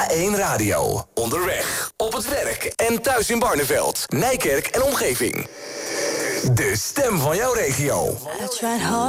A1 Radio. Onderweg, op het werk en thuis in Barneveld, Nijkerk en omgeving. De stem van jouw regio.